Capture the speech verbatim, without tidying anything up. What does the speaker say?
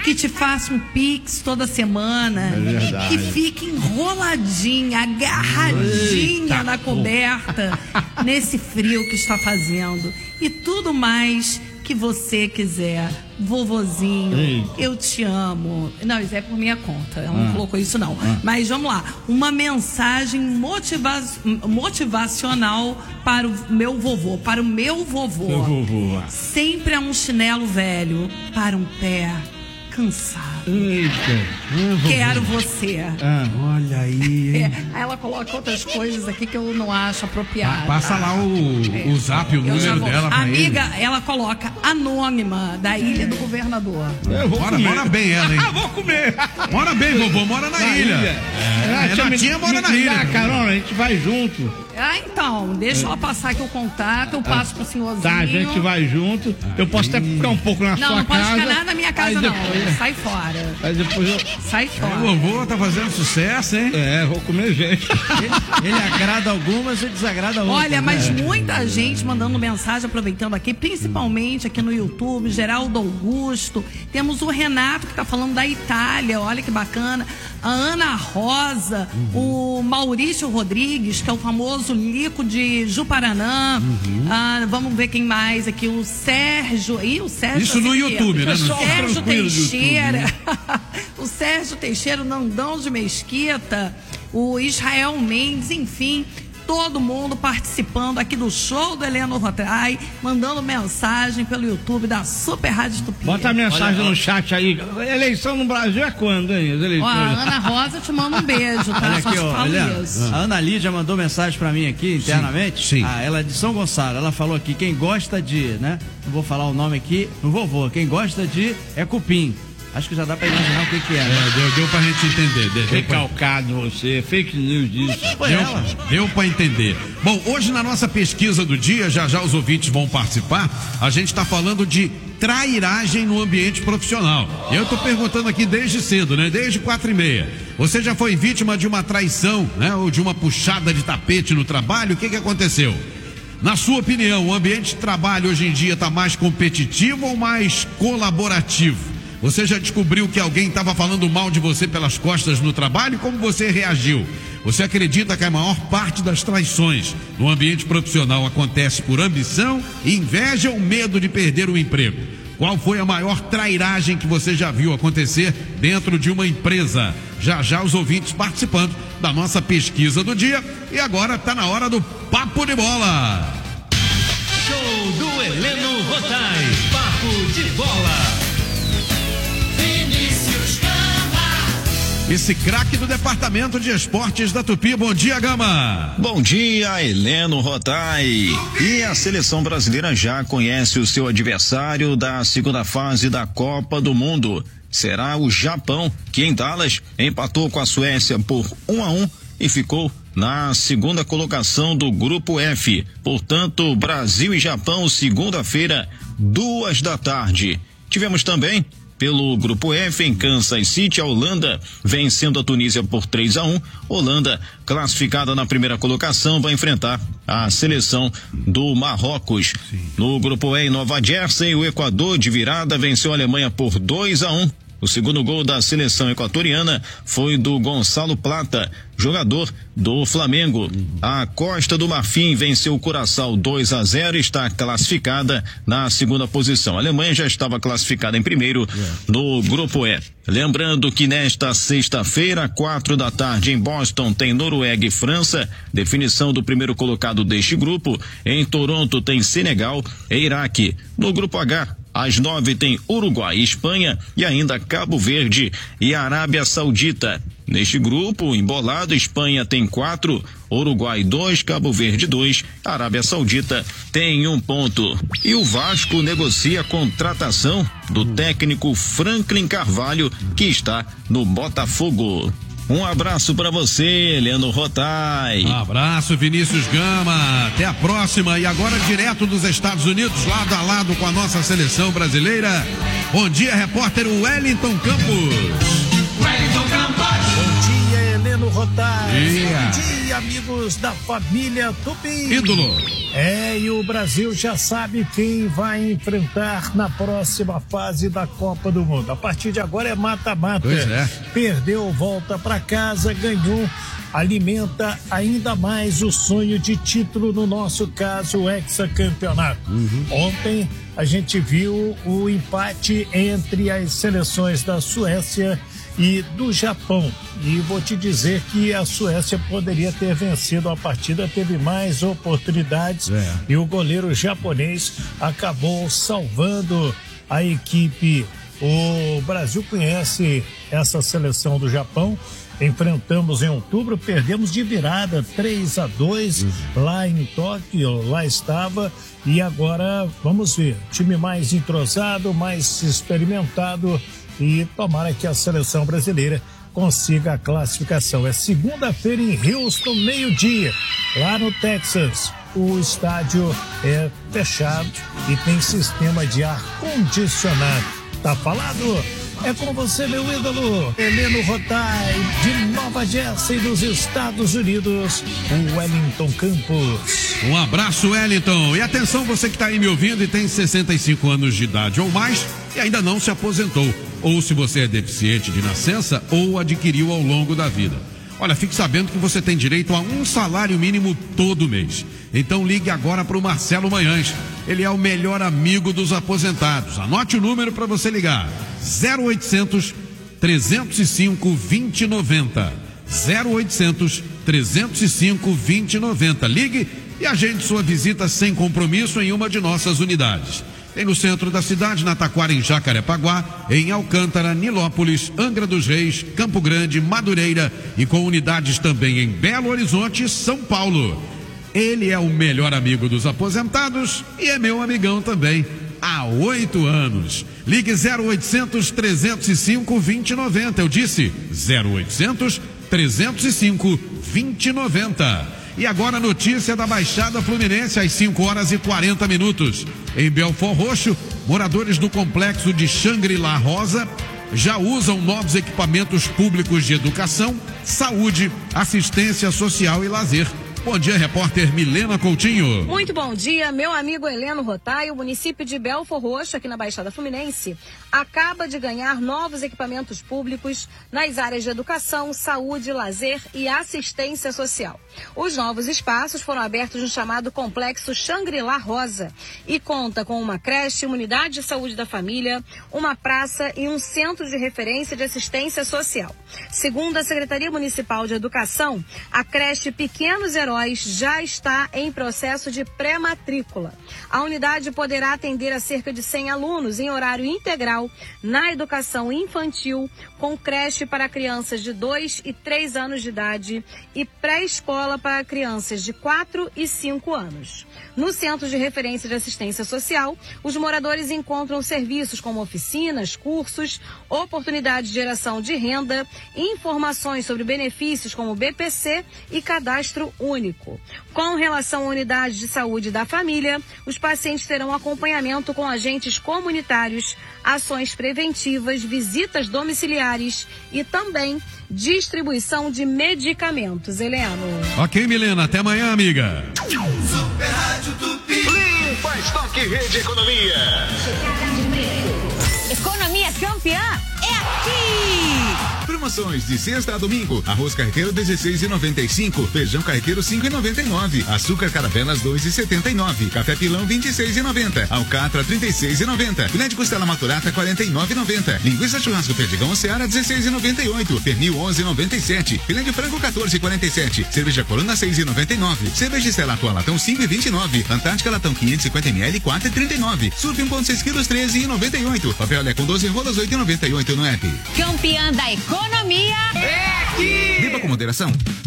que te faça um pix toda semana, é verdade. que fique enroladinha, agarradinha Eita, na coberta, nesse frio que está fazendo. E tudo mais que você quiser. Vovozinho, Eita. eu te amo. Não, isso é por minha conta. Ela ah. não colocou isso, não. Ah. Mas vamos lá. Uma mensagem motiva motivacional para o meu vovô. Para o meu vovô. Meu vovô. Sempre há um chinelo velho para um pé cansado. Eita. Ah, Quero você. Ah, olha aí. É, aí ela coloca outras coisas aqui que eu não acho apropriado. Passa lá o, é. o zap, o número dela pra Amiga, ele. ela coloca anônima da Ilha do Governador. Eu vou mora, mora bem ela, hein? Ah, vou comer. Mora bem, vovô, mora na, na ilha. ilha. É, a Renatinha mora na ilha. Ah, carona, a gente vai junto. Ah, então, deixa ela passar aqui o contato, eu passo pro senhorzinho. Tá, a gente vai junto. Eu posso até ficar um pouco na não, sua casa. Não, não pode ficar nada na minha casa, depois... não. Sai fora. Mas depois eu... Sai fora. O vovô tá fazendo sucesso, hein? É, vou comer gente. Ele, ele agrada algumas e desagrada outras. Olha, mas né? muita gente mandando mensagem, aproveitando aqui, principalmente aqui no YouTube, Geraldo Augusto. Temos o Renato que tá falando da Itália, olha que bacana. A Ana Rosa, uhum. o Maurício Rodrigues, que é o famoso Lico de Juparanã. Uhum. Ah, vamos ver quem mais aqui. O Sérgio. Ih, o Sérgio. Isso no YouTube, né? O Sérgio Teixeira. YouTube, né? O Sérgio Teixeira, o Nandão de Mesquita. O Israel Mendes, enfim. Todo mundo participando aqui do show do Heleno Rotary, mandando mensagem pelo YouTube da Super Rádio Tupi. Bota a mensagem olha, no chat aí. Eleição no Brasil é quando, hein? Ó, a Ana Rosa te manda um beijo, tá? Olha Só aqui, te ó, falo Helena, isso. A Ana Lídia mandou mensagem pra mim aqui internamente. Sim, sim. Ah, ela é de São Gonçalo. Ela falou aqui, quem gosta de, né? Não vou falar o nome aqui, no vovô. Quem gosta de é cupim. Acho que já dá pra imaginar o que que é. Né? É, deu, deu pra gente entender. Deu, Recalcado pra... você, fake news disso. Deu, deu pra entender. Bom, hoje na nossa pesquisa do dia, já já os ouvintes vão participar, a gente tá falando de trairagem no ambiente profissional. Eu tô perguntando aqui desde cedo, né? Desde quatro e meia. Você já foi vítima de uma traição, né? Ou de uma puxada de tapete no trabalho? O que que aconteceu? Na sua opinião, o ambiente de trabalho hoje em dia tá mais competitivo ou mais colaborativo? Você já descobriu que alguém estava falando mal de você pelas costas no trabalho? Como você reagiu? Você acredita que a maior parte das traições no ambiente profissional acontece por ambição, inveja ou medo de perder o emprego? Qual foi a maior trairagem que você já viu acontecer dentro de uma empresa? Já já os ouvintes participando da nossa pesquisa do dia. E agora está na hora do Papo de Bola. Show do Heleno Rotary. Papo de Bola. Esse craque do Departamento de Esportes da Tupi. Bom dia, Gama. Bom dia, Heleno Rotary. E a seleção brasileira já conhece o seu adversário da segunda fase da Copa do Mundo. Será o Japão, que em Dallas empatou com a Suécia por um a um e ficou na segunda colocação do Grupo F. Portanto, Brasil e Japão, segunda-feira, duas da tarde. Tivemos também pelo Grupo F, em Kansas City, a Holanda vencendo a Tunísia por três a um. Holanda, classificada na primeira colocação, vai enfrentar a seleção do Marrocos. Sim. No Grupo E, em Nova Jersey, o Equador de virada venceu a Alemanha por dois a um. O segundo gol da seleção equatoriana foi do Gonçalo Plata, jogador do Flamengo. A Costa do Marfim venceu o Curaçao dois a zero e está classificada na segunda posição. A Alemanha já estava classificada em primeiro no Grupo E. Lembrando que nesta sexta-feira, quatro da tarde, em Boston, tem Noruega e França, definição do primeiro colocado deste grupo. Em Toronto tem Senegal e Iraque. No Grupo H, às nove tem Uruguai e Espanha e ainda Cabo Verde e Arábia Saudita. Neste grupo, embolado, Espanha tem quatro, Uruguai dois, Cabo Verde dois, Arábia Saudita tem um ponto. E o Vasco negocia a contratação do técnico Franklin Carvalho, que está no Botafogo. Um abraço para você, Heleno Rotary. Um abraço, Vinícius Gama. Até a próxima. E agora direto dos Estados Unidos, lado a lado com a nossa seleção brasileira. Bom dia, repórter Wellington Campos. Wellington Campos. Bom dia, Heleno Rotary. Bom dia, amigos da família Tupi. Ídolo. É, e o Brasil já sabe quem vai enfrentar na próxima fase da Copa do Mundo. A partir de agora é mata-mata. Pois é. Perdeu, volta pra casa, ganhou, alimenta ainda mais o sonho de título, no nosso caso, o hexacampeonato. Uhum. Ontem a gente viu o empate entre as seleções da Suécia e do Japão. E vou te dizer que a Suécia poderia ter vencido a partida, teve mais oportunidades, é. e o goleiro japonês acabou salvando a equipe. O Brasil conhece essa seleção do Japão. Enfrentamos em outubro, perdemos de virada três a dois uhum. lá em Tóquio, lá estava, e agora vamos ver, time mais entrosado, mais experimentado, e tomara que a seleção brasileira consiga a classificação. É segunda-feira em Houston, meio-dia, lá no Texas. O estádio é fechado e tem sistema de ar condicionado. Tá falado? É com você, meu ídolo, Heleno Rotai, de Nova Jersey, dos Estados Unidos, o Wellington Campos. Um abraço, Wellington. E atenção, você que está aí me ouvindo e tem sessenta e cinco anos de idade ou mais e ainda não se aposentou. Ou se você é deficiente de nascença ou adquiriu ao longo da vida. Olha, fique sabendo que você tem direito a um salário mínimo todo mês. Então ligue agora para o Marcelo Manhães. Ele é o melhor amigo dos aposentados. Anote o número para você ligar. zero oitocentos, trezentos e cinco, vinte e noventa. zero oitocentos, trezentos e cinco, vinte e noventa. Ligue e agende sua visita sem compromisso em uma de nossas unidades. Tem no centro da cidade, na Taquara, em Jacarepaguá, em Alcântara, Nilópolis, Angra dos Reis, Campo Grande, Madureira e com unidades também em Belo Horizonte, São Paulo. Ele é o melhor amigo dos aposentados e é meu amigão também há oito anos. Ligue zero oitocentos, trezentos e cinco, vinte e noventa. Eu disse zero oitocentos, trezentos e cinco, vinte e noventa. E agora a notícia da Baixada Fluminense às cinco horas e quarenta minutos. Em Belford Roxo, moradores do complexo de Shangri-La Rosa já usam novos equipamentos públicos de educação, saúde, assistência social e lazer. Bom dia, repórter Milena Coutinho. Muito bom dia, meu amigo Heleno Rotai. O município de Belford Roxo, aqui na Baixada Fluminense, acaba de ganhar novos equipamentos públicos nas áreas de educação, saúde, lazer e assistência social. Os novos espaços foram abertos no chamado complexo Shangri-La Rosa e conta com uma creche, uma unidade de saúde da família, uma praça e um centro de referência de assistência social. Segundo a Secretaria Municipal de Educação, a creche Pequenos Heróis já está em processo de pré-matrícula. A unidade poderá atender a cerca de cem alunos em horário integral na educação infantil, com creche para crianças de dois e três anos de idade e pré-escola para crianças de quatro e cinco anos. No Centro de Referência de Assistência Social, os moradores encontram serviços como oficinas, cursos, oportunidades de geração de renda, informações sobre benefícios como B P C e cadastro único. Com relação à unidade de saúde da família, os pacientes terão acompanhamento com agentes comunitários, ações preventivas, visitas domiciliares e também distribuição de medicamentos. Heleno. Ok, Milena, até amanhã, amiga. Super Rádio Tupi. Limpa, Estoque, Rede Economia. Economia campeã é aqui! Promoções de sexta a domingo. Arroz carreteiro dezesseis reais e noventa e cinco centavos. Feijão carreteiro cinco reais e noventa e nove centavos. Açúcar caravelas dois reais e setenta e nove centavos. Café pilão vinte e seis reais e noventa centavos. Alcatra trinta e seis reais e noventa centavos. Filé de costela maturata quarenta e nove reais e noventa centavos. Linguiça churrasco perdigão Seara dezesseis reais e noventa e oito centavos. Pernil onze reais e noventa e sete centavos. Filé de frango quatorze reais e quarenta e sete centavos. Cerveja Corona seis reais e noventa e nove centavos. Cerveja Estela Atual latão cinco reais e vinte e nove centavos. Antártica latão quinhentos e cinquenta mililitros quatro reais e trinta e nove centavos. Surf um vírgula seis quilos treze reais e noventa e oito centavos. Papel olé com doze rolas oito reais e noventa e oito centavos no app. Campeã da economia é aqui! Beba com moderação.